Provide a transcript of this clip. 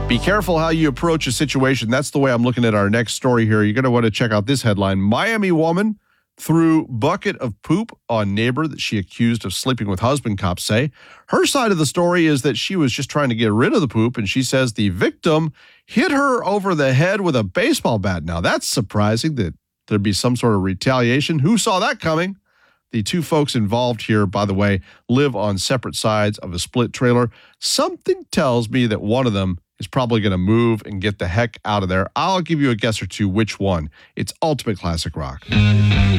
Be careful how you approach a situation. That's the way I'm looking at our next story here. You're going to want to check out this headline. Miami woman threw bucket of poop on neighbor that she accused of sleeping with husband, cops say. Her side of the story is that she was just trying to get rid of the poop, and she says the victim hit her over the head with a baseball bat. Now, that's surprising that there'd be some sort of retaliation. Who saw that coming? The two folks involved here, by the way, live on separate sides of a split trailer. Something tells me that one of them is probably going to move and get the heck out of there. I'll give you a guess or two which one. It's Ultimate Classic Rock.